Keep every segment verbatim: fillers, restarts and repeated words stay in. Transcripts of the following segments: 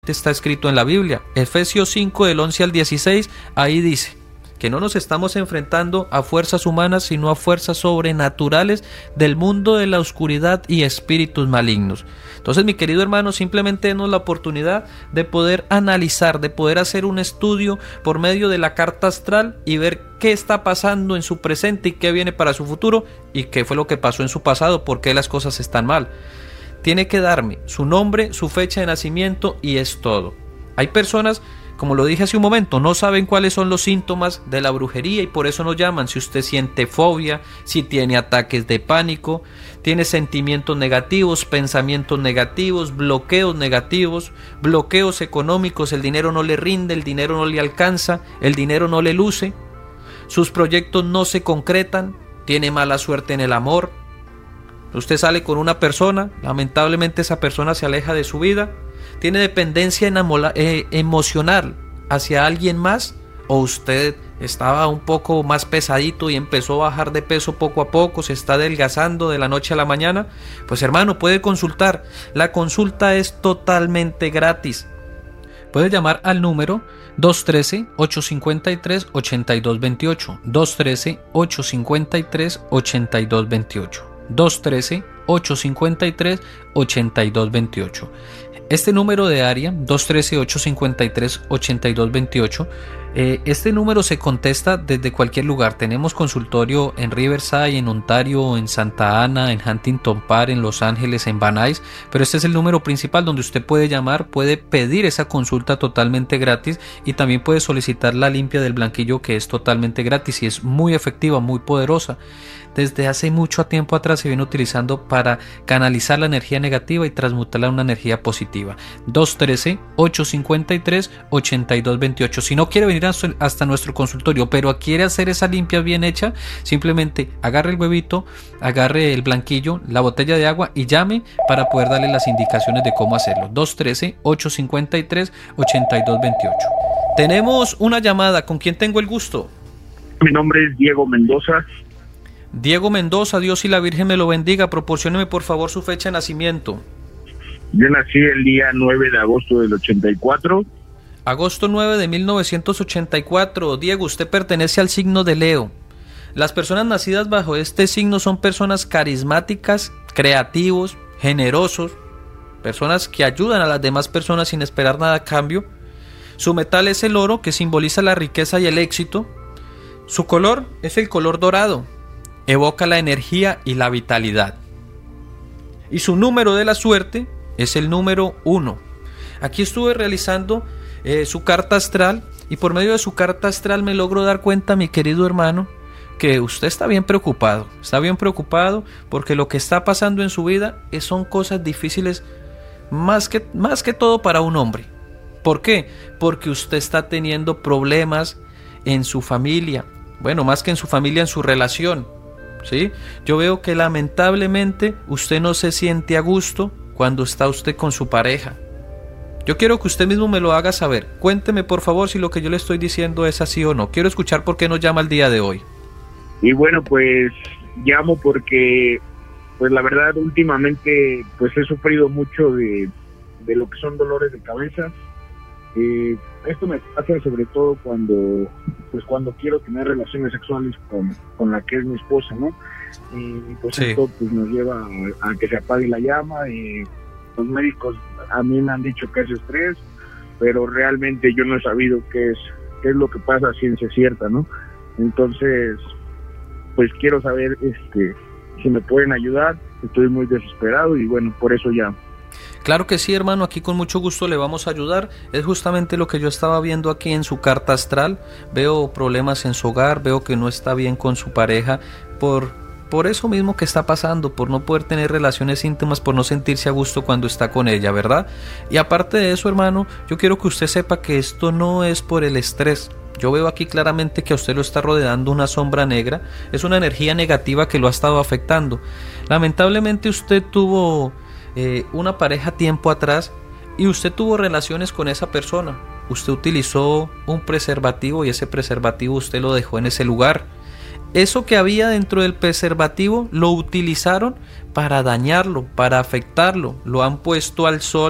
Está escrito en la Biblia, Efesios cinco del once al dieciséis, ahí dice que no nos estamos enfrentando a fuerzas humanas, sino a fuerzas sobrenaturales del mundo de la oscuridad y espíritus malignos. Entonces, mi querido hermano, simplemente denos la oportunidad de poder analizar, de poder hacer un estudio por medio de la carta astral y ver qué está pasando en su presente y qué viene para su futuro y qué fue lo que pasó en su pasado, por qué las cosas están mal. Tiene que darme su nombre, su fecha de nacimiento y es todo. Hay personas, como lo dije hace un momento, no saben cuáles son los síntomas de la brujería y por eso nos llaman. Si usted siente fobia, si tiene ataques de pánico, tiene sentimientos negativos, pensamientos negativos, bloqueos negativos, bloqueos económicos, el dinero no le rinde, el dinero no le alcanza, el dinero no le luce, sus proyectos no se concretan, tiene mala suerte en el amor. Usted sale con una persona, lamentablemente esa persona se aleja de su vida, tiene dependencia enamola, eh, emocional hacia alguien más, o usted estaba un poco más pesadito y empezó a bajar de peso poco a poco, se está adelgazando de la noche a la mañana, pues hermano, puede consultar. La consulta es totalmente gratis. Puede llamar al número dos uno tres, ocho cinco tres, ocho dos dos ocho, dos uno tres, ocho cinco tres, ocho dos dos ocho. dos uno tres, ocho cinco tres, ocho dos dos ocho. Este número de área, dos uno tres, ocho cinco tres, ocho dos dos ocho, eh, este número se contesta desde cualquier lugar. Tenemos consultorio en Riverside, en Ontario, en Santa Ana, en Huntington Park, en Los Ángeles, en Van Nuys, pero este es el número principal donde usted puede llamar, puede pedir esa consulta totalmente gratis y también puede solicitar la limpia del blanquillo, que es totalmente gratis y es muy efectiva, muy poderosa. Desde hace mucho tiempo atrás se viene utilizando para canalizar la energía negativa y transmutarla en una energía positiva. dos uno tres, ocho cinco tres, ocho dos dos ocho. Si no quiere venir hasta nuestro consultorio, pero quiere hacer esa limpia bien hecha, simplemente agarre el huevito, agarre el blanquillo, la botella de agua y llame para poder darle las indicaciones de cómo hacerlo. dos uno tres, ocho cinco tres, ocho dos dos ocho. Tenemos una llamada. ¿Con quién tengo el gusto? Mi nombre es Diego Mendoza. Diego Mendoza, Dios y la Virgen me lo bendiga. Proporcióneme por favor su fecha de nacimiento. Yo nací el día nueve de agosto del ochenta y cuatro. Agosto nueve de mil novecientos ochenta y cuatro. Diego, usted pertenece al signo de Leo. Las personas nacidas bajo este signo son personas carismáticas, creativos, generosos, personas que ayudan a las demás personas sin esperar nada a cambio. Su metal es el oro, que simboliza la riqueza y el éxito. Su color es el color dorado, evoca la energía y la vitalidad. Y su número de la suerte es el número uno. Aquí estuve realizando eh, su carta astral y por medio de su carta astral me logro dar cuenta, mi querido hermano, que usted está bien preocupado. Está bien preocupado porque lo que está pasando en su vida es, son cosas difíciles más que, más que todo para un hombre. ¿Por qué? Porque usted está teniendo problemas en su familia. Bueno, más que en su familia, en su relación. ¿Sí? Yo veo que lamentablemente usted no se siente a gusto cuando está usted con su pareja. Yo quiero que usted mismo me lo haga saber. Cuénteme por favor si lo que yo le estoy diciendo es así o no. Quiero escuchar por qué nos llama el día de hoy. Y bueno, pues llamo porque pues la verdad últimamente pues he sufrido mucho de, de lo que son dolores de cabeza. Eh, esto me pasa sobre todo cuando pues cuando quiero tener relaciones sexuales con, con la que es mi esposa, ¿no? Y pues sí. Esto pues nos lleva a, a que se apague la llama y los médicos a mí me han dicho que es estrés, pero realmente yo no he sabido qué es qué es lo que pasa a ciencia cierta, ¿no? Entonces pues quiero saber este si me pueden ayudar. Estoy muy desesperado y bueno, por eso llamo. Claro que sí, hermano, aquí con mucho gusto le vamos a ayudar. Es justamente lo que yo estaba viendo aquí en su carta astral. Veo problemas en su hogar, veo que no está bien con su pareja por, por eso mismo que está pasando, por no poder tener relaciones íntimas, por no sentirse a gusto cuando está con ella, ¿verdad? Y aparte de eso, hermano, yo quiero que usted sepa que esto no es por el estrés. Yo veo aquí claramente que a usted lo está rodeando una sombra negra. Es una energía negativa que lo ha estado afectando. Lamentablemente usted tuvo Eh, una pareja tiempo atrás y usted tuvo relaciones con esa persona. Usted utilizó un preservativo y ese preservativo usted lo dejó en ese lugar. Eso que había dentro del preservativo lo utilizaron para dañarlo, para afectarlo. Lo han puesto al sol,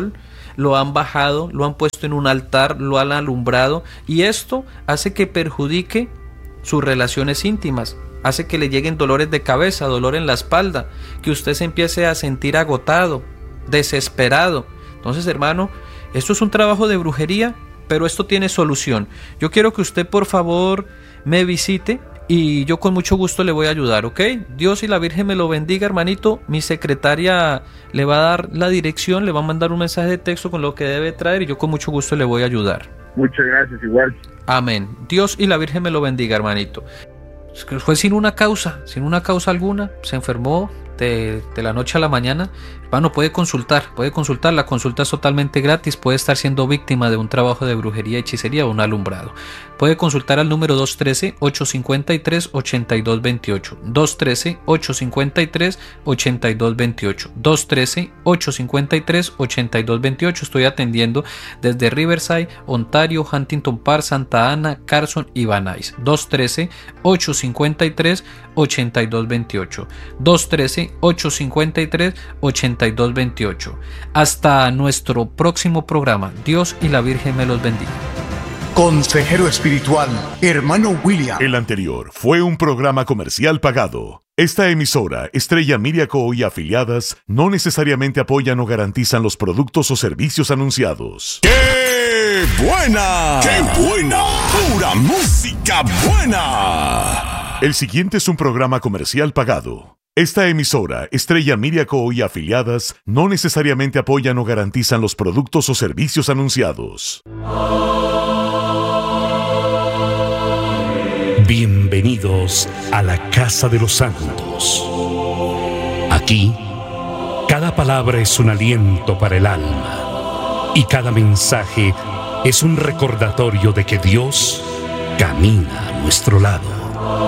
lo han bajado, lo han puesto en un altar, lo han alumbrado, y esto hace que perjudique sus relaciones íntimas, hace que le lleguen dolores de cabeza, dolor en la espalda, que usted se empiece a sentir agotado, desesperado. Entonces, hermano, esto es un trabajo de brujería, pero esto tiene solución. Yo quiero que usted, por favor, me visite y yo con mucho gusto le voy a ayudar, ¿ok? Dios y la Virgen me lo bendiga, hermanito. Mi secretaria le va a dar la dirección, le va a mandar un mensaje de texto con lo que debe traer y yo con mucho gusto le voy a ayudar. Muchas gracias, igual. Amén. Dios y la Virgen me lo bendiga, hermanito. Fue sin una causa, sin una causa alguna, se enfermó de, de la noche a la mañana. Hermano, puede consultar, puede consultar, la consulta es totalmente gratis, puede estar siendo víctima de un trabajo de brujería, hechicería o un alumbrado. Puede consultar al número dos uno tres, ocho cinco tres, ocho dos dos ocho, dos uno tres, ocho cinco tres, ocho dos dos ocho, dos uno tres, ocho cinco tres, ocho dos dos ocho. Estoy atendiendo desde Riverside, Ontario, Huntington Park, Santa Ana, Carson y Van Nuys. dos uno tres, ocho cinco tres, ocho dos dos ocho, dos uno tres, ocho cinco tres, ocho dos dos ocho. Hasta nuestro próximo programa. Dios y la Virgen me los bendiga. Consejero espiritual, hermano William. El anterior fue un programa comercial pagado. Esta emisora, Estrella Media Co. y afiliadas, no necesariamente apoyan o garantizan los productos o servicios anunciados. ¡Qué buena! ¡Qué buena! ¡Pura música buena! El siguiente es un programa comercial pagado. Esta emisora, Estrella Media Co. y afiliadas, no necesariamente apoyan o garantizan los productos o servicios anunciados. Bienvenidos a la Casa de los Santos. Aquí, cada palabra es un aliento para el alma y cada mensaje es un recordatorio de que Dios camina a nuestro lado.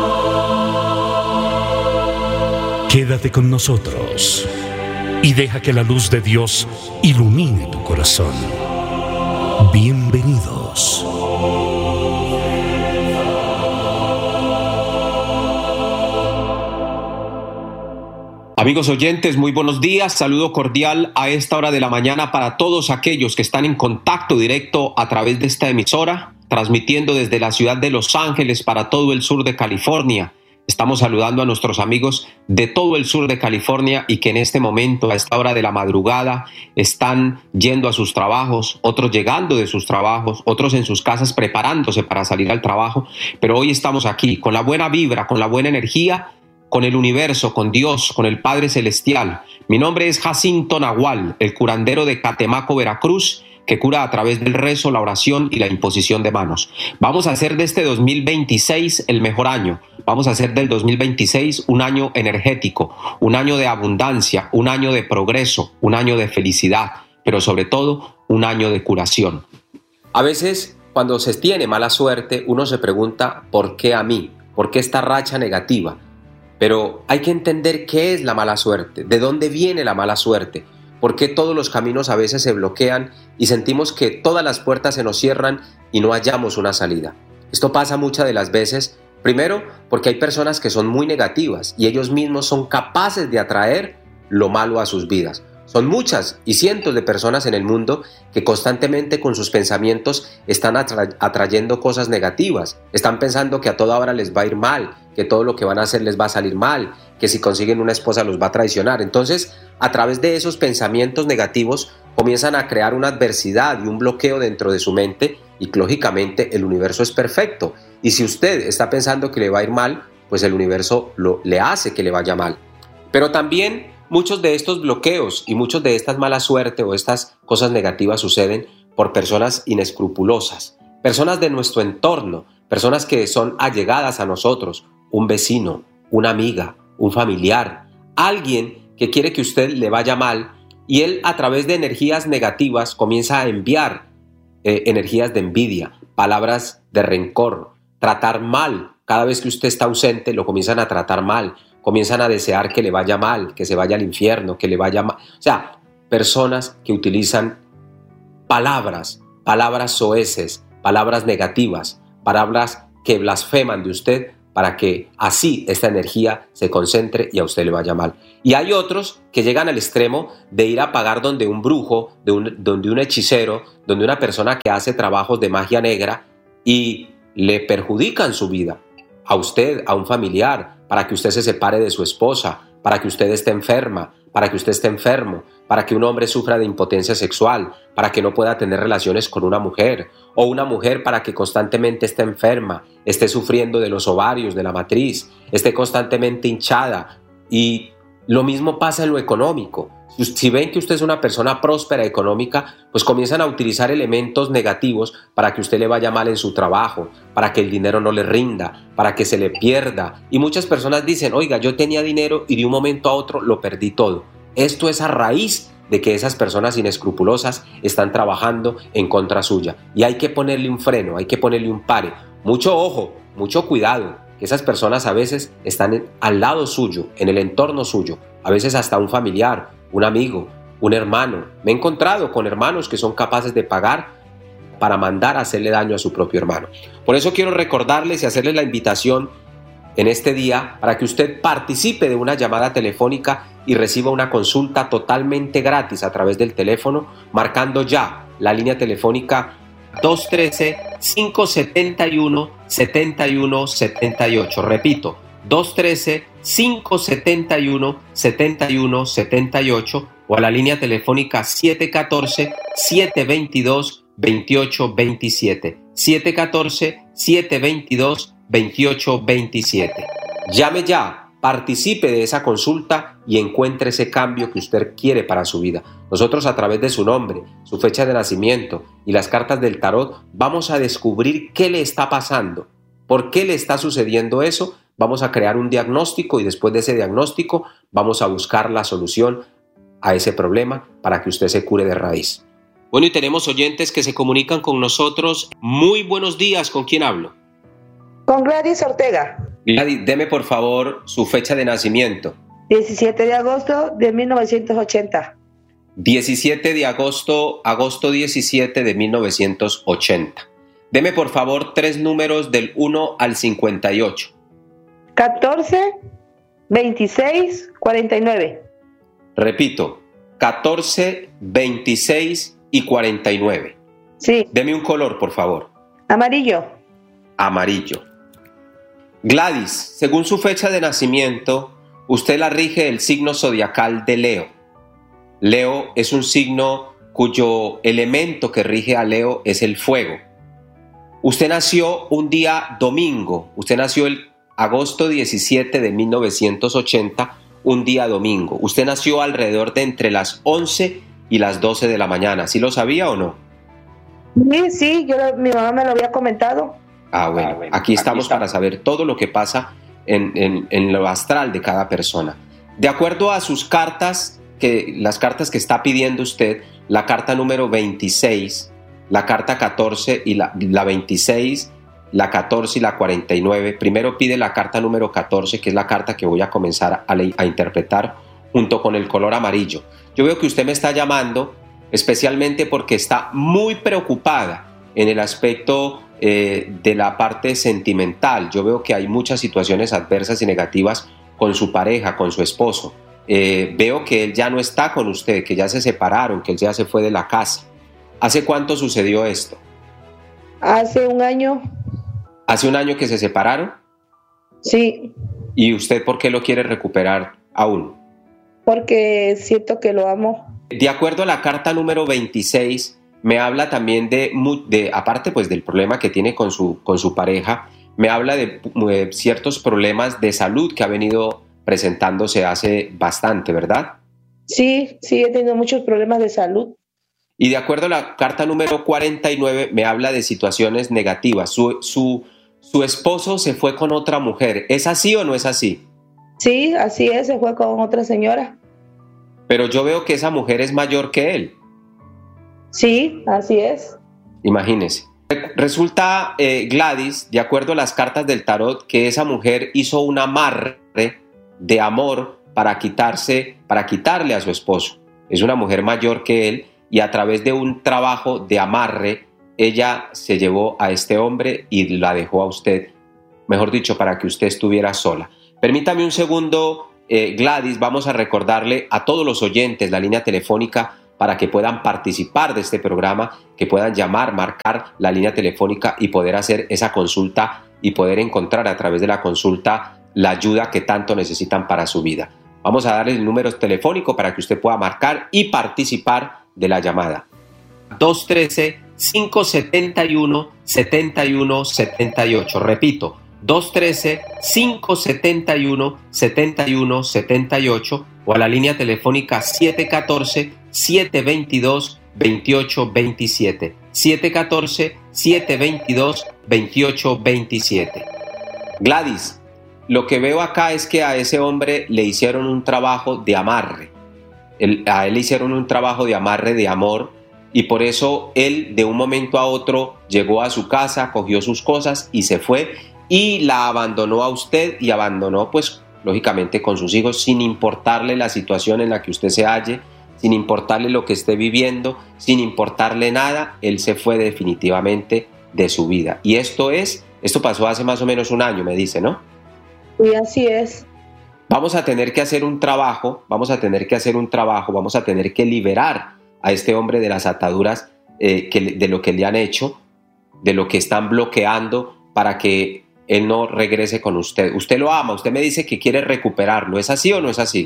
Quédate con nosotros y deja que la luz de Dios ilumine tu corazón. Bienvenidos. Amigos oyentes, muy buenos días. Saludo cordial a esta hora de la mañana para todos aquellos que están en contacto directo a través de esta emisora, transmitiendo desde la ciudad de Los Ángeles para todo el sur de California. Estamos saludando a nuestros amigos de todo el sur de California y que en este momento, a esta hora de la madrugada, están yendo a sus trabajos, otros llegando de sus trabajos, otros en sus casas preparándose para salir al trabajo. Pero hoy estamos aquí con la buena vibra, con la buena energía, con el universo, con Dios, con el Padre Celestial. Mi nombre es Jacinto Nahual, el curandero de Catemaco, Veracruz, que cura a través del rezo, la oración y la imposición de manos. Vamos a hacer de este dos mil veintiséis el mejor año. Vamos a hacer del dos mil veintiséis un año energético, un año de abundancia, un año de progreso, un año de felicidad, pero sobre todo un año de curación. A veces, cuando se tiene mala suerte, uno se pregunta, ¿por qué a mí? ¿Por qué esta racha negativa? Pero hay que entender qué es la mala suerte, de dónde viene la mala suerte. ¿Por qué todos los caminos a veces se bloquean y sentimos que todas las puertas se nos cierran y no hallamos una salida? Esto pasa muchas de las veces, primero porque hay personas que son muy negativas y ellos mismos son capaces de atraer lo malo a sus vidas. Son muchas y cientos de personas en el mundo que constantemente con sus pensamientos están atra- atrayendo cosas negativas. Están pensando que a toda hora les va a ir mal, que todo lo que van a hacer les va a salir mal, que si consiguen una esposa los va a traicionar. Entonces, a través de esos pensamientos negativos comienzan a crear una adversidad y un bloqueo dentro de su mente y lógicamente el universo es perfecto. Y si usted está pensando que le va a ir mal, pues el universo lo, le hace que le vaya mal. Pero también muchos de estos bloqueos y muchos de estas mala suerte o estas cosas negativas suceden por personas inescrupulosas, personas de nuestro entorno, personas que son allegadas a nosotros, un vecino, una amiga, un familiar, alguien que quiere que usted le vaya mal y él a través de energías negativas comienza a enviar eh, energías de envidia, palabras de rencor, tratar mal. Cada vez que usted está ausente lo comienzan a tratar mal, comienzan a desear que le vaya mal, que se vaya al infierno, que le vaya mal. O sea, personas que utilizan palabras, palabras soeces, palabras negativas, palabras que blasfeman de usted para que así esta energía se concentre y a usted le vaya mal. Y hay otros que llegan al extremo de ir a pagar donde un brujo, de un, donde un hechicero, donde una persona que hace trabajos de magia negra y le perjudican su vida, a usted, a un familiar, para que usted se separe de su esposa, para que usted esté enferma, para que usted esté enfermo, para que un hombre sufra de impotencia sexual, para que no pueda tener relaciones con una mujer, o una mujer para que constantemente esté enferma, esté sufriendo de los ovarios, de la matriz, esté constantemente hinchada. Y lo mismo pasa en lo económico. Si ven que usted es una persona próspera económica, pues comienzan a utilizar elementos negativos para que usted le vaya mal en su trabajo, para que el dinero no le rinda, para que se le pierda. Y muchas personas dicen, oiga, yo tenía dinero y de un momento a otro lo perdí todo. Esto es a raíz de que esas personas inescrupulosas están trabajando en contra suya. Y hay que ponerle un freno, hay que ponerle un pare. Mucho ojo, mucho cuidado, que esas personas a veces están en, al lado suyo, en el entorno suyo, a veces hasta un familiar, un amigo, un hermano. Me he encontrado con hermanos que son capaces de pagar para mandar a hacerle daño a su propio hermano. Por eso quiero recordarles y hacerles la invitación en este día para que usted participe de una llamada telefónica y reciba una consulta totalmente gratis a través del teléfono, marcando ya la línea telefónica dos uno tres, cinco siete uno, siete uno siete ocho. Repito, dos uno tres, cinco siete uno, siete uno siete ocho o a la línea telefónica siete uno cuatro, siete dos dos, dos ocho dos siete. siete uno cuatro, siete dos dos, dos ocho dos siete. Llame ya. Participe de esa consulta y encuentre ese cambio que usted quiere para su vida. Nosotros, a través de su nombre, su fecha de nacimiento y las cartas del tarot, vamos a descubrir qué le está pasando, por qué le está sucediendo eso. Vamos a crear un diagnóstico y después de ese diagnóstico vamos a buscar la solución a ese problema para que usted se cure de raíz. Bueno, y tenemos oyentes que se comunican con nosotros. Muy buenos días, ¿con quién hablo? Con Gladys Ortega. Gladys, deme por favor su fecha de nacimiento. diecisiete de agosto de mil novecientos ochenta. diecisiete de agosto, agosto diecisiete de mil novecientos ochenta. Deme por favor tres números del uno al cincuenta y ocho. catorce, veintiséis, cuarenta y nueve. Repito, catorce, veintiséis y cuarenta y nueve. Sí. Deme un color, por favor. Amarillo. Amarillo. Gladys, según su fecha de nacimiento, usted la rige el signo zodiacal de Leo. Leo es un signo cuyo elemento que rige a Leo es el fuego. Usted nació un día domingo, usted nació el agosto diecisiete de mil novecientos ochenta, un día domingo. Usted nació alrededor de entre las once y las doce de la mañana. ¿Sí lo sabía o no? Sí, sí, yo, mi mamá me lo había comentado. Ah, bueno, ah, bueno. Aquí estamos Aquí para saber todo lo que pasa en, en, en lo astral de cada persona. De acuerdo a sus cartas, que, las cartas que está pidiendo usted, la carta número veintiséis, la carta catorce y la, la veintiséis, la catorce y la cuarenta y nueve. Primero pide la carta número catorce, que es la carta que voy a comenzar a, a interpretar junto con el color amarillo. Yo veo que usted me está llamando especialmente porque está muy preocupada en el aspecto eh, de la parte sentimental. Yo veo que hay muchas situaciones adversas y negativas con su pareja, con su esposo. Eh, veo que él ya no está con usted, que ya se separaron, que él ya se fue de la casa. ¿Hace cuánto sucedió esto? Hace un año. ¿Hace un año que se separaron? Sí. ¿Y usted por qué lo quiere recuperar aún? Porque siento que lo amo. De acuerdo a la carta número veintiséis, me habla también de, de aparte pues del problema que tiene con su, con su pareja, me habla de, de ciertos problemas de salud que ha venido presentándose hace bastante, ¿verdad? Sí, sí, he tenido muchos problemas de salud. Y de acuerdo a la carta número cuarenta y nueve, me habla de situaciones negativas. Su, su, su esposo se fue con otra mujer. ¿Es así o no es así? Sí, así es, se fue con otra señora. Pero yo veo que esa mujer es mayor que él. Sí, así es. Imagínese. Resulta, eh, Gladys, de acuerdo a las cartas del tarot, que esa mujer hizo un amarre de amor para quitarse, para quitarle a su esposo. Es una mujer mayor que él y a través de un trabajo de amarre, ella se llevó a este hombre y la dejó a usted mejor dicho, para que usted estuviera sola. Permítame un segundo, eh, Gladys, vamos a recordarle a todos los oyentes la línea telefónica para que puedan participar de este programa, que puedan llamar, marcar la línea telefónica y poder hacer esa consulta y poder encontrar a través de la consulta la ayuda que tanto necesitan para su vida. Vamos a darle el número telefónico para que usted pueda marcar y participar de la llamada. dos uno tres, cinco siete uno, siete uno siete ocho. Repito, dos uno tres, cinco siete uno, siete uno siete ocho o a la línea telefónica siete uno cuatro, siete dos dos, dos ocho dos siete. siete uno cuatro, siete dos dos, dos ocho dos siete. Gladys, lo que veo acá es que a ese hombre le hicieron un trabajo de amarre. El, a él le hicieron un trabajo de amarre, de amor, y por eso él de un momento a otro llegó a su casa, cogió sus cosas y se fue y la abandonó a usted y abandonó pues lógicamente con sus hijos sin importarle la situación en la que usted se halle, sin importarle lo que esté viviendo, sin importarle nada, él se fue definitivamente de su vida. Y esto es, esto pasó hace más o menos un año, me dice, ¿no? Y así es. Vamos a tener que hacer un trabajo, vamos a tener que hacer un trabajo, vamos a tener que liberar a este hombre de las ataduras eh, que, de lo que le han hecho, de lo que están bloqueando para que él no regrese con usted. Usted lo ama, usted me dice que quiere recuperarlo, ¿es así o no es así?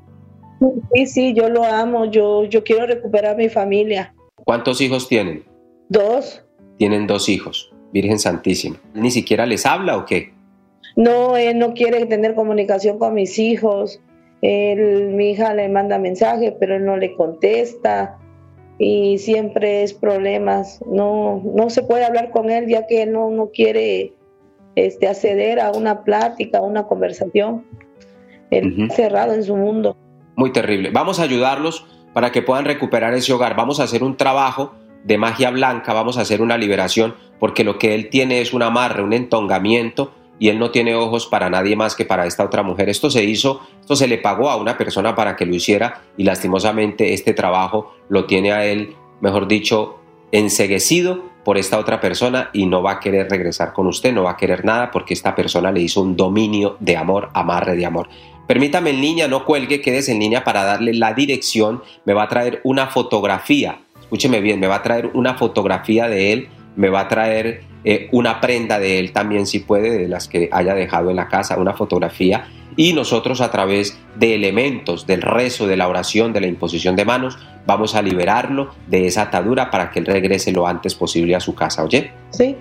Sí, sí, yo lo amo, yo, yo quiero recuperar mi familia. ¿Cuántos hijos tienen? Dos. Tienen dos hijos, Virgen Santísima. ¿Ni siquiera les habla o qué? No, él no quiere tener comunicación con mis hijos. Él, mi hija le manda mensajes, pero él no le contesta y siempre es problemas. No, no se puede hablar con él ya que él no, no quiere este, acceder a una plática, a una conversación. Él uh-huh. está cerrado en su mundo. Muy terrible. Vamos a ayudarlos para que puedan recuperar ese hogar. Vamos a hacer un trabajo de magia blanca, vamos a hacer una liberación, porque lo que él tiene es un amarre, un entongamiento, y él no tiene ojos para nadie más que para esta otra mujer. Esto se hizo, esto se le pagó a una persona para que lo hiciera y lastimosamente este trabajo lo tiene a él, mejor dicho, enceguecido por esta otra persona y no va a querer regresar con usted, no va a querer nada porque esta persona le hizo un dominio de amor, amarre de amor. Permítame en línea, no cuelgue, quédese en línea para darle la dirección. Me va a traer una fotografía, escúcheme bien, me va a traer una fotografía de él, me va a traer eh, una prenda de él también si puede, de las que haya dejado en la casa, una fotografía, y nosotros a través de elementos, del rezo, de la oración, de la imposición de manos, vamos a liberarlo de esa atadura para que él regrese lo antes posible a su casa, ¿oye? Sí.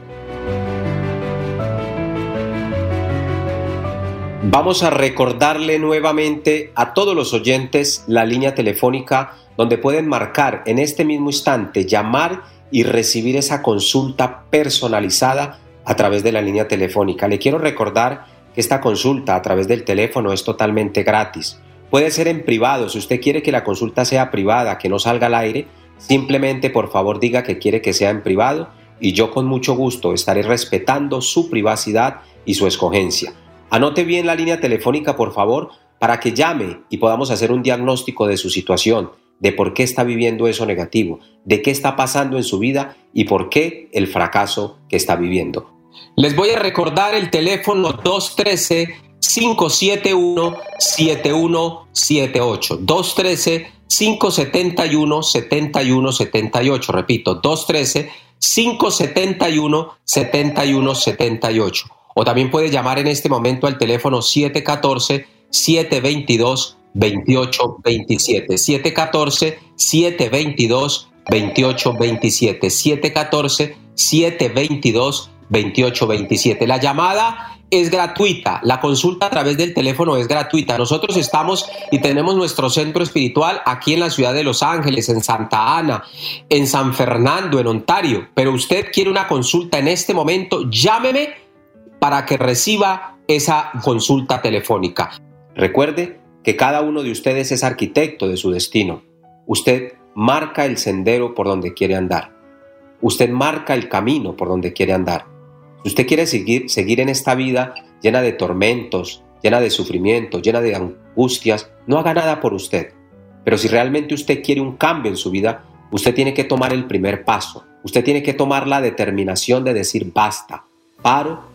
Vamos a recordarle nuevamente a todos los oyentes la línea telefónica donde pueden marcar en este mismo instante, llamar y recibir esa consulta personalizada a través de la línea telefónica. Le quiero recordar que esta consulta a través del teléfono es totalmente gratis. Puede ser en privado, si usted quiere que la consulta sea privada, que no salga al aire, simplemente por favor diga que quiere que sea en privado y yo con mucho gusto estaré respetando su privacidad y su escogencia. Anote bien la línea telefónica, por favor, para que llame y podamos hacer un diagnóstico de su situación, de por qué está viviendo eso negativo, de qué está pasando en su vida y por qué el fracaso que está viviendo. Les voy a recordar el teléfono dos uno tres, cinco siete uno, siete uno siete ocho. dos uno tres, cinco siete uno, siete uno siete ocho. Repito, dos uno tres, cinco siete uno, siete uno siete ocho. O también puede llamar en este momento al teléfono siete uno cuatro, siete dos dos, dos ocho dos siete. siete uno cuatro, siete dos dos, dos ocho dos siete. siete uno cuatro, siete dos dos, dos ocho dos siete. La llamada es gratuita, la consulta a través del teléfono es gratuita. Nosotros estamos y tenemos nuestro centro espiritual aquí en la ciudad de Los Ángeles, en Santa Ana, en San Fernando, en Ontario. Pero usted quiere una consulta en este momento, llámeme para que reciba esa consulta telefónica. Recuerde que cada uno de ustedes es arquitecto de su destino. Usted marca el sendero por donde quiere andar. Usted marca el camino por donde quiere andar. Si usted quiere seguir, seguir en esta vida llena de tormentos, llena de sufrimiento, llena de angustias, no haga nada por usted. Pero si realmente usted quiere un cambio en su vida, usted tiene que tomar el primer paso. Usted tiene que tomar la determinación de decir basta, paro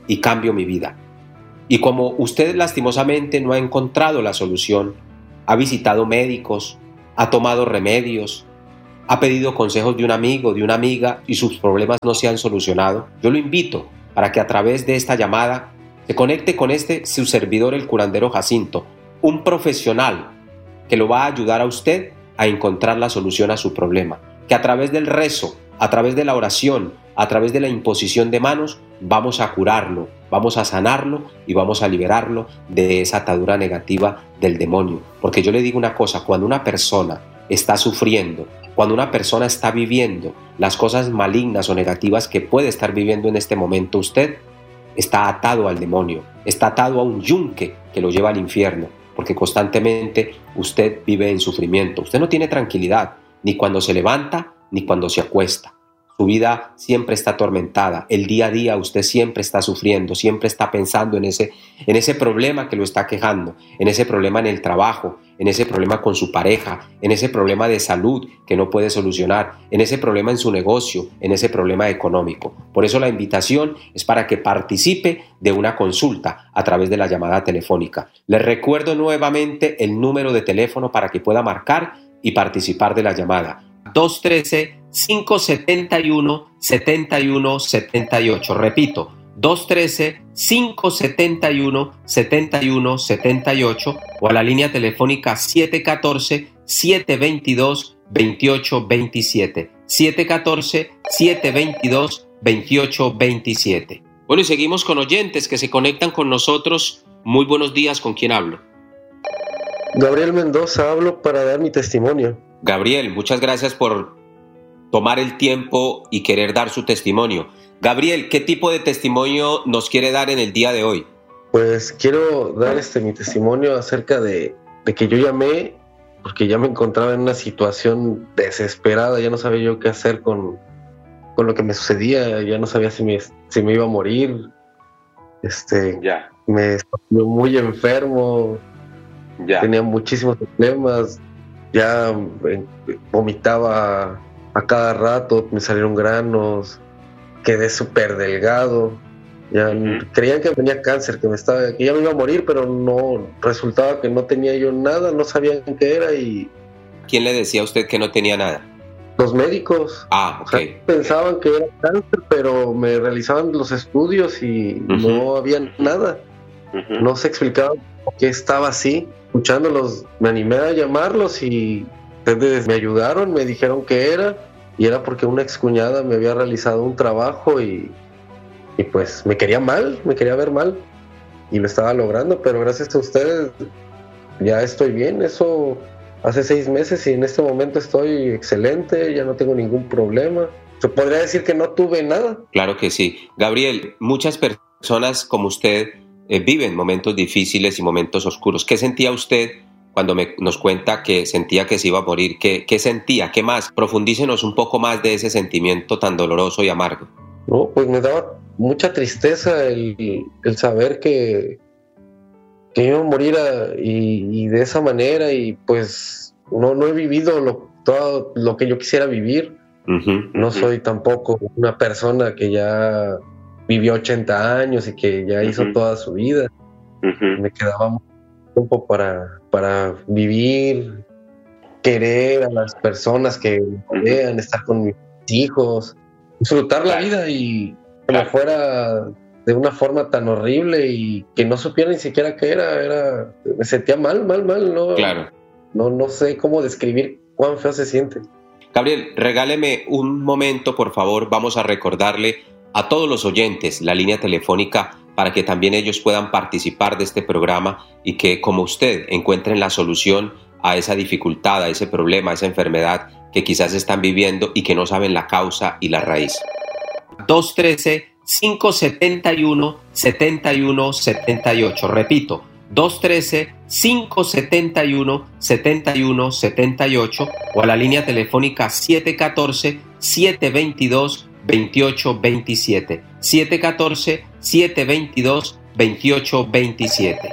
y cambio mi vida. Y como usted lastimosamente no ha encontrado la solución, ha visitado médicos, ha tomado remedios, ha pedido consejos de un amigo, de una amiga y sus problemas no se han solucionado, yo lo invito para que a través de esta llamada se conecte con este su servidor, el curandero Jacinto, un profesional que lo va a ayudar a usted a encontrar la solución a su problema, que a través del rezo, a través de la oración, a través de la imposición de manos, vamos a curarlo, vamos a sanarlo y vamos a liberarlo de esa atadura negativa del demonio. Porque yo le digo una cosa, cuando una persona está sufriendo, cuando una persona está viviendo las cosas malignas o negativas que puede estar viviendo en este momento usted, está atado al demonio, está atado a un yunque que lo lleva al infierno, porque constantemente usted vive en sufrimiento. Usted no tiene tranquilidad, ni cuando se levanta, ni cuando se acuesta. Su vida siempre está atormentada, el día a día usted siempre está sufriendo, siempre está pensando en ese, en ese problema que lo está quejando, en ese problema en el trabajo, en ese problema con su pareja, en ese problema de salud que no puede solucionar, en ese problema en su negocio, en ese problema económico. Por eso la invitación es para que participe de una consulta a través de la llamada telefónica. Les recuerdo nuevamente el número de teléfono para que pueda marcar y participar de la llamada. dos uno tres, cinco siete uno, siete uno siete ocho. Repito, dos uno tres, cinco siete uno, siete uno siete ocho o a la línea telefónica siete uno cuatro, siete dos dos, dos ocho dos siete. siete uno cuatro, siete dos dos, dos ocho dos siete. Bueno, y seguimos con oyentes que se conectan con nosotros. Muy buenos días, ¿con quién hablo? Gabriel Mendoza, hablo para dar mi testimonio. Gabriel, muchas gracias por tomar el tiempo y querer dar su testimonio. Gabriel, ¿qué tipo de testimonio nos quiere dar en el día de hoy? Pues quiero dar este mi testimonio acerca de, de que yo llamé porque ya me encontraba en una situación desesperada, ya no sabía yo qué hacer con, con lo que me sucedía, ya no sabía si me, si me iba a morir, este, ya. Me sentí muy enfermo, ya. Tenía muchísimos problemas, ya vomitaba a cada rato, me salieron granos, quedé súper delgado, ya uh-huh. Creían que tenía cáncer, que me estaba, que ya me iba a morir, pero no, resultaba que no tenía yo nada, no sabían qué era. Y ¿quién le decía a usted que no tenía nada? Los médicos. Ah, ok. O sea, pensaban que era cáncer, pero me realizaban los estudios y uh-huh. no había nada. Uh-huh. No se explicaba por qué estaba así. Escuchándolos, me animé a llamarlos y ustedes me ayudaron, me dijeron que era, y era porque una excuñada me había realizado un trabajo y, y pues me quería mal, me quería ver mal, y lo estaba logrando, pero gracias a ustedes ya estoy bien. Eso hace seis meses y en este momento estoy excelente, ya no tengo ningún problema. Se podría decir que no tuve nada. Claro que sí. Gabriel, muchas personas como usted eh, viven momentos difíciles y momentos oscuros. ¿Qué sentía usted cuando me, nos cuenta que sentía que se iba a morir? ¿Qué, qué sentía? ¿Qué más? Profundícenos un poco más de ese sentimiento tan doloroso y amargo. No, pues me daba mucha tristeza el, el saber que, que iba a morir a, y, y de esa manera, y pues no, no he vivido lo, todo lo que yo quisiera vivir. Uh-huh, no uh-huh. Soy tampoco una persona que ya vivió ochenta años y que ya hizo uh-huh. toda su vida. Uh-huh. Me quedaba mucho tiempo para, para vivir, querer a las personas que me rodean, uh-huh. estar con mis hijos, disfrutar la vida, y que me fuera de una forma tan horrible y que no supiera ni siquiera qué era, era me sentía mal, mal, mal, no, claro. no, no sé cómo describir cuán feo se siente. Gabriel, regáleme un momento, por favor. Vamos a recordarle a todos los oyentes la línea telefónica para que también ellos puedan participar de este programa y que, como usted, encuentren la solución a esa dificultad, a ese problema, a esa enfermedad que quizás están viviendo y que no saben la causa y la raíz. dos uno tres, cinco siete uno, siete uno siete ocho. Repito, dos uno tres, cinco siete uno, siete uno siete ocho o a la línea telefónica siete uno cuatro, siete dos dos, dos ocho dos siete. siete uno cuatro, siete dos dos, dos ocho dos siete.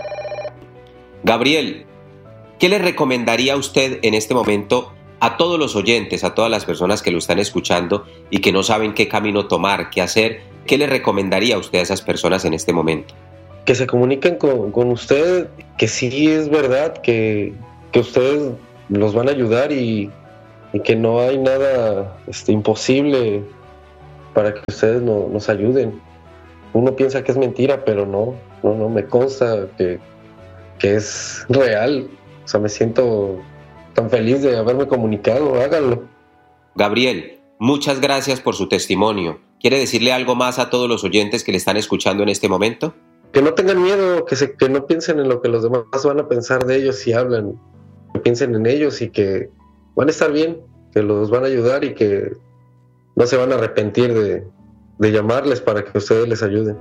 Gabriel, ¿qué le recomendaría a usted en este momento a todos los oyentes, a todas las personas que lo están escuchando y que no saben qué camino tomar, qué hacer ¿qué le recomendaría a usted a esas personas en este momento? Que se comuniquen con, con usted, que sí es verdad, que, que ustedes los van a ayudar y, y que no hay nada este, imposible para que ustedes no, nos ayuden. Uno piensa que es mentira, pero no, no, no me consta que, que es real. O sea, me siento tan feliz de haberme comunicado, háganlo. Gabriel, muchas gracias por su testimonio. ¿Quiere decirle algo más a todos los oyentes que le están escuchando en este momento? Que no tengan miedo, que, se, que no piensen en lo que los demás van a pensar de ellos si hablan, que piensen en ellos y que van a estar bien, que los van a ayudar y que no se van a arrepentir de, de llamarles para que ustedes les ayuden.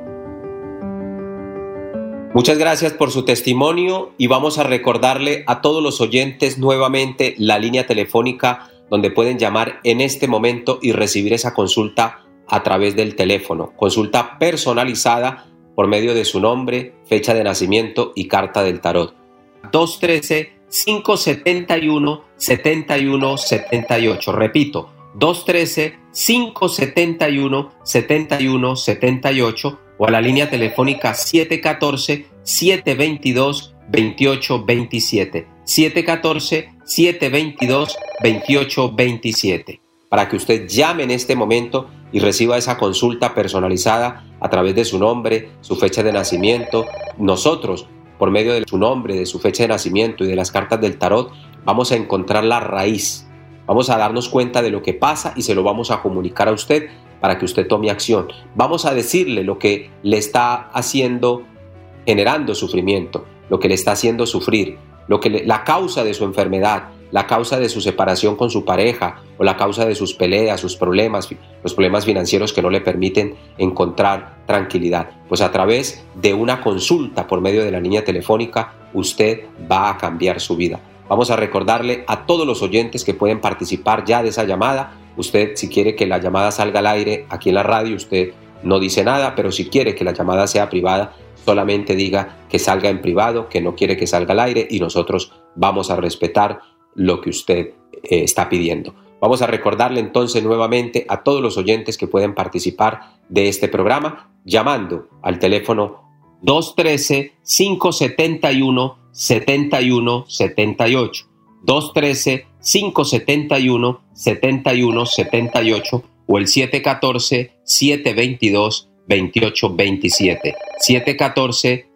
Muchas gracias por su testimonio y vamos a recordarle a todos los oyentes nuevamente la línea telefónica donde pueden llamar en este momento y recibir esa consulta a través del teléfono. Consulta personalizada por medio de su nombre, fecha de nacimiento y carta del tarot. dos uno tres, cinco siete uno, siete uno siete ocho. Repito, dos uno tres, cinco siete uno, siete uno siete ocho o a la línea telefónica siete uno cuatro, siete dos dos, dos ocho dos siete. siete uno cuatro, siete dos dos, dos ocho dos siete. Para que usted llame en este momento y reciba esa consulta personalizada a través de su nombre, su fecha de nacimiento. Nosotros, por medio de su nombre, de su fecha de nacimiento y de las cartas del tarot, vamos a encontrar la raíz. Vamos a darnos cuenta de lo que pasa y se lo vamos a comunicar a usted para que usted tome acción. Vamos a decirle lo que le está haciendo, generando sufrimiento, lo que le está haciendo sufrir, lo que le, la causa de su enfermedad, la causa de su separación con su pareja o la causa de sus peleas, sus problemas, los problemas financieros que no le permiten encontrar tranquilidad. Pues a través de una consulta por medio de la línea telefónica, usted va a cambiar su vida. Vamos a recordarle a todos los oyentes que pueden participar ya de esa llamada. Usted, si quiere que la llamada salga al aire aquí en la radio, usted no dice nada, pero si quiere que la llamada sea privada, solamente diga que salga en privado, que no quiere que salga al aire y nosotros vamos a respetar lo que usted eh, está pidiendo. Vamos a recordarle entonces nuevamente a todos los oyentes que pueden participar de este programa llamando al teléfono dos uno tres, cinco siete uno, siete uno siete ocho, dos uno tres, cinco siete uno, siete uno siete ocho o el siete uno cuatro, siete dos dos, dos ocho dos siete, siete uno cuatro,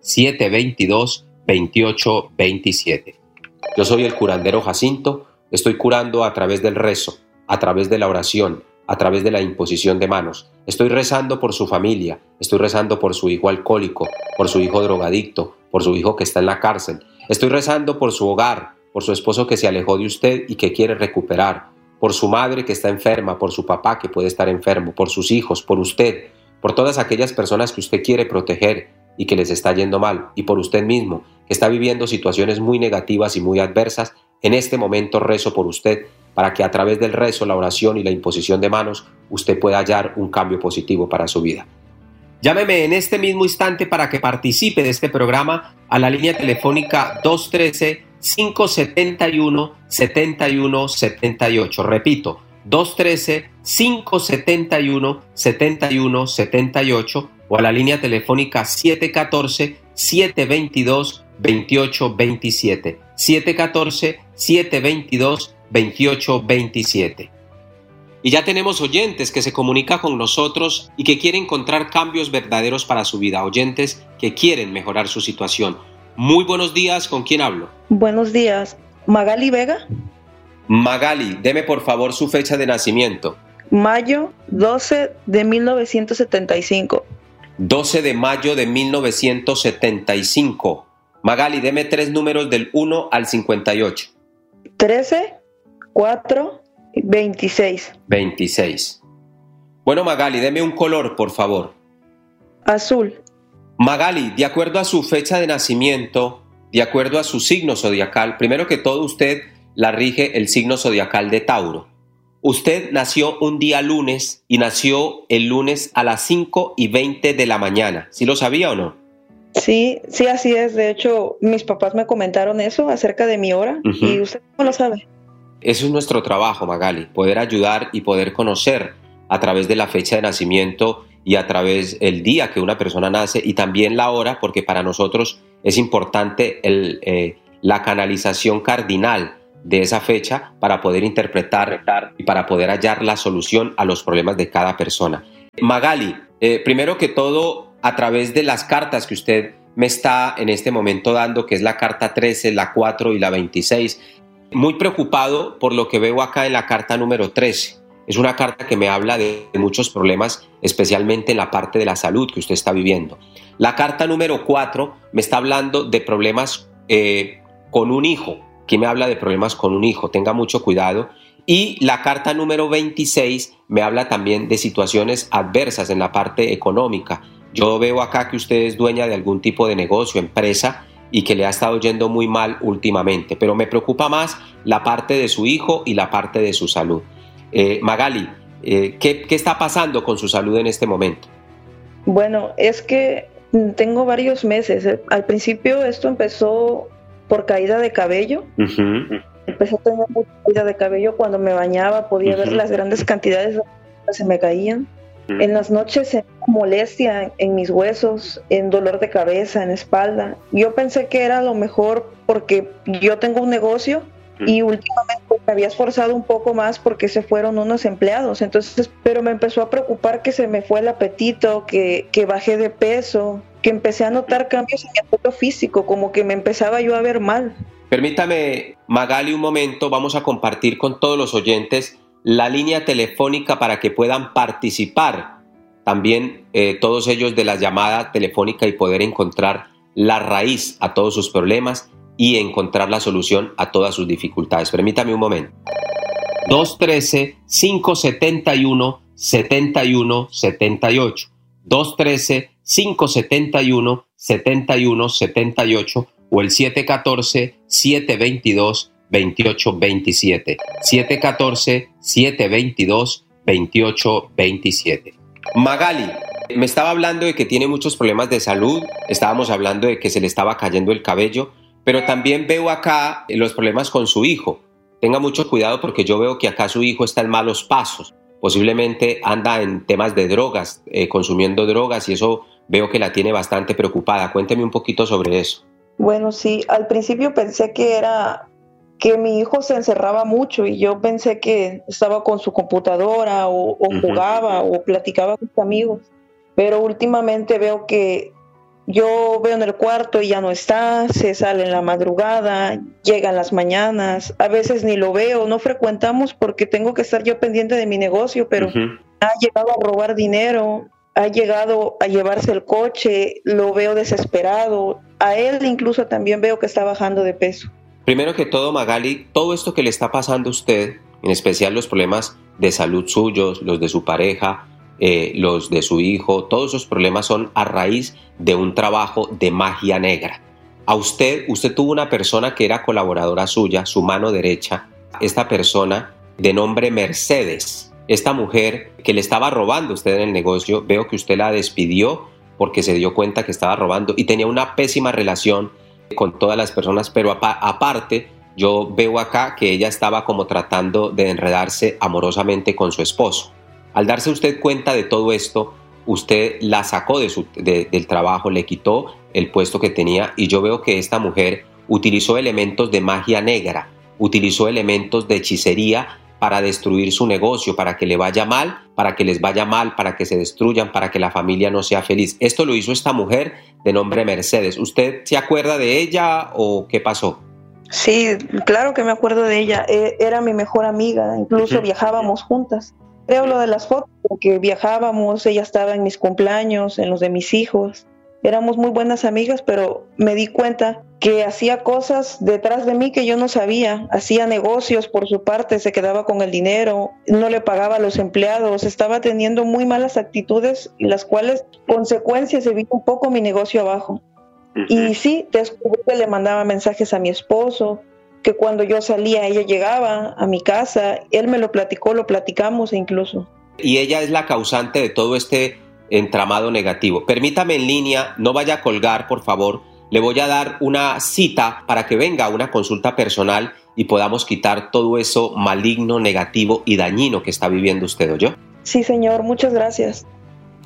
siete dos dos, dos ocho dos siete. Yo soy el curandero Jacinto, estoy curando a través del rezo, a través de la oración, a través de la imposición de manos. Estoy rezando por su familia, estoy rezando por su hijo alcohólico, por su hijo drogadicto, por su hijo que está en la cárcel. Estoy rezando por su hogar, por su esposo que se alejó de usted y que quiere recuperar, por su madre que está enferma, por su papá que puede estar enfermo, por sus hijos, por usted, por todas aquellas personas que usted quiere proteger y que les está yendo mal, y por usted mismo, que está viviendo situaciones muy negativas y muy adversas. En este momento rezo por usted para que a través del rezo, la oración y la imposición de manos, usted pueda hallar un cambio positivo para su vida. Llámeme en este mismo instante para que participe de este programa a la línea telefónica dos uno tres, cinco siete uno, siete uno siete ocho. Repito, dos uno tres, cinco siete uno, siete uno siete ocho o a la línea telefónica siete uno cuatro, siete dos dos, dos ocho dos siete, siete uno cuatro, siete dos dos, dos ocho dos siete. Y ya tenemos oyentes que se comunican con nosotros y que quieren encontrar cambios verdaderos para su vida, oyentes que quieren mejorar su situación. Muy buenos días, ¿con quién hablo? Buenos días, Magali Vega. Magali, deme por favor su fecha de nacimiento. Mayo doce de mil novecientos setenta y cinco. doce de mayo de mil novecientos setenta y cinco. Magali, deme tres números del uno al cincuenta y ocho. trece, cuatro, veintiséis. veintiséis. Bueno, Magali, deme un color, por favor. Azul. Magali, de acuerdo a su fecha de nacimiento, de acuerdo a su signo zodiacal, primero que todo usted la rige el signo zodiacal de Tauro. Usted nació un día lunes y nació el lunes a las cinco y veinte de la mañana. ¿Sí lo sabía o no? Sí, sí, así es. De hecho, mis papás me comentaron eso acerca de mi hora. Uh-huh. ¿Y usted cómo lo sabe? Eso es nuestro trabajo, Magali, poder ayudar y poder conocer a través de la fecha de nacimiento y a través del día que una persona nace y también la hora, porque para nosotros es importante el, eh, la canalización cardinal de esa fecha para poder interpretar y para poder hallar la solución a los problemas de cada persona. Magali, eh, primero que todo, a través de las cartas que usted me está en este momento dando, que es la carta trece, la cuatro y la veintiséis, muy preocupado por lo que veo acá en la carta número trece. Es una carta que me habla de muchos problemas, especialmente en la parte de la salud que usted está viviendo. La carta número cuatro me está hablando de problemas eh, con un hijo. Aquí me habla de problemas con un hijo, tenga mucho cuidado. Y la carta número veintiséis me habla también de situaciones adversas en la parte económica. Yo veo acá que usted es dueña de algún tipo de negocio, empresa, y que le ha estado yendo muy mal últimamente. Pero me preocupa más la parte de su hijo y la parte de su salud. Eh, Magali, eh, ¿qué, ¿qué está pasando con su salud en este momento? Bueno, es que tengo varios meses. Al principio esto empezó por caída de cabello. Uh-huh. Empecé a tener mucha caída de cabello cuando me bañaba, podía uh-huh. ver las grandes cantidades de que se me caían. Uh-huh. En las noches sentía molestia en mis huesos, en dolor de cabeza, en espalda. Yo pensé que era lo mejor porque yo tengo un negocio y últimamente me había esforzado un poco más porque se fueron unos empleados, entonces, pero me empezó a preocupar que se me fue el apetito, que, que bajé de peso, que empecé a notar cambios en mi aspecto físico, como que me empezaba yo a ver mal. Permítame, Magali, un momento, vamos a compartir con todos los oyentes la línea telefónica para que puedan participar también eh, todos ellos de la llamada telefónica y poder encontrar la raíz a todos sus problemas y encontrar la solución a todas sus dificultades. Permítame un momento. dos uno tres, cinco siete uno, siete uno siete ocho. dos uno tres, cinco siete uno, siete uno siete ocho o el siete uno cuatro, siete dos dos, dos ocho dos siete. siete uno cuatro, siete dos dos, dos ocho dos siete. Magali, me estaba hablando de que tiene muchos problemas de salud. Estábamos hablando de que se le estaba cayendo el cabello. Pero también veo acá los problemas con su hijo. Tenga mucho cuidado porque yo veo que acá su hijo está en malos pasos. Posiblemente anda en temas de drogas, eh, consumiendo drogas, y eso veo que la tiene bastante preocupada. Cuénteme un poquito sobre eso. Bueno, sí, al principio pensé que era que mi hijo se encerraba mucho y yo pensé que estaba con su computadora o, o uh-huh. jugaba o platicaba con sus amigos. Pero últimamente veo que yo veo en el cuarto y ya no está, se sale en la madrugada, llega en las mañanas, a veces ni lo veo, no frecuentamos porque tengo que estar yo pendiente de mi negocio, pero uh-huh. ha llegado a robar dinero, ha llegado a llevarse el coche, lo veo desesperado, a él incluso también veo que está bajando de peso. Primero que todo, Magali, todo esto que le está pasando a usted, en especial los problemas de salud suyos, los de su pareja, Eh, los de su hijo, todos esos problemas son a raíz de un trabajo de magia negra. A usted, usted tuvo una persona que era colaboradora suya, su mano derecha, esta persona de nombre Mercedes, esta mujer que le estaba robando a usted en el negocio. Veo que usted la despidió porque se dio cuenta que estaba robando y tenía una pésima relación con todas las personas, pero apa- aparte yo veo acá que ella estaba como tratando de enredarse amorosamente con su esposo. Al darse usted cuenta de todo esto, usted la sacó de su, de, del trabajo, le quitó el puesto que tenía, y yo veo que esta mujer utilizó elementos de magia negra, utilizó elementos de hechicería para destruir su negocio, para que le vaya mal, para que les vaya mal, para que se destruyan, para que la familia no sea feliz. Esto lo hizo esta mujer de nombre Mercedes. ¿Usted se acuerda de ella o qué pasó? Sí, claro que me acuerdo de ella. Era mi mejor amiga, incluso uh-huh. viajábamos juntas. Creo lo de las fotos, porque viajábamos, ella estaba en mis cumpleaños, en los de mis hijos. Éramos muy buenas amigas, pero me di cuenta que hacía cosas detrás de mí que yo no sabía. Hacía negocios por su parte, se quedaba con el dinero, no le pagaba a los empleados, estaba teniendo muy malas actitudes, las cuales, consecuencias, se vino un poco mi negocio abajo. Uh-huh. Y sí, descubrí que le mandaba mensajes a mi esposo, que cuando yo salía ella llegaba a mi casa, él me lo platicó, lo platicamos incluso. Y ella es la causante de todo este entramado negativo. Permítame en línea, no vaya a colgar, por favor. Le voy a dar una cita para que venga a una consulta personal y podamos quitar todo eso maligno, negativo y dañino que está viviendo usted, ¿oyó? Sí, señor, muchas gracias.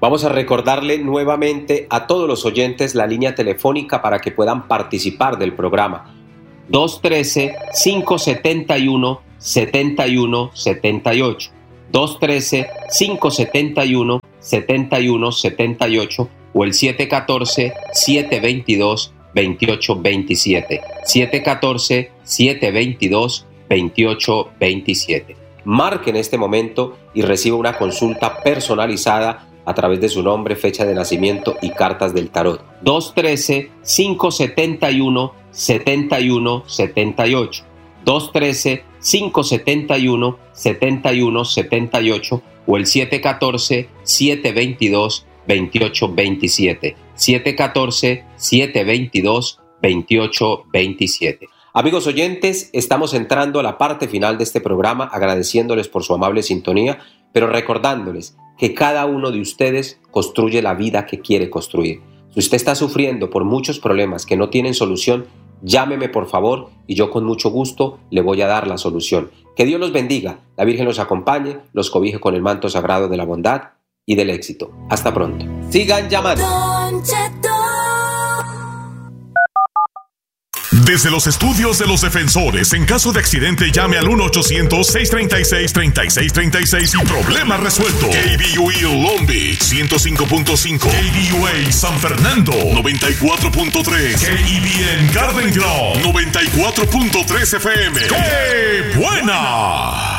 Vamos a recordarle nuevamente a todos los oyentes la línea telefónica para que puedan participar del programa. dos uno tres, cinco siete uno, siete uno siete ocho. dos uno tres, cinco siete uno, siete uno siete ocho o el siete uno cuatro, siete dos dos, dos ocho dos siete. siete uno cuatro, siete dos dos, dos ocho dos siete. Marque en este momento y reciba una consulta personalizada a través de su nombre, fecha de nacimiento y cartas del tarot. dos uno tres, cinco siete uno, siete uno siete ocho. dos uno tres, cinco siete uno, siete uno siete ocho o el siete uno cuatro, siete dos dos, dos ocho dos siete. siete uno cuatro, siete dos dos, dos ocho dos siete. Amigos oyentes, estamos entrando a la parte final de este programa, agradeciéndoles por su amable sintonía, pero recordándoles que cada uno de ustedes construye la vida que quiere construir. Si usted está sufriendo por muchos problemas que no tienen solución, llámeme por favor y yo con mucho gusto le voy a dar la solución. Que Dios los bendiga, la Virgen los acompañe, los cobije con el manto sagrado de la bondad y del éxito. Hasta pronto. Sigan llamando. Desde los estudios de los defensores, en caso de accidente llame al uno ochocientos, seiscientos treinta y seis, treinta y seis treinta y seis y problema resuelto. K B U A Long Beach ciento cinco punto cinco, K B U A San Fernando noventa y cuatro punto tres, K E B N Garden Grove noventa y cuatro punto tres F M. ¡Qué buena!